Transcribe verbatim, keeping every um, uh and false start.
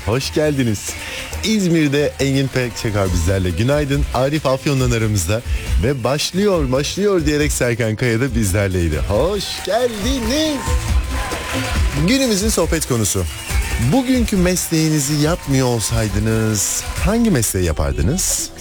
hoş geldiniz. İzmir'de Engin Pekçakar bizlerle. Günaydın. Arif Afyon'dan aramızda. Ve başlıyor, başlıyor diyerek Serkan Kaya da bizlerleydi. Hoş geldiniz. Günümüzün sohbet konusu. Bugünkü mesleğinizi yapmıyor olsaydınız hangi mesleği yapardınız?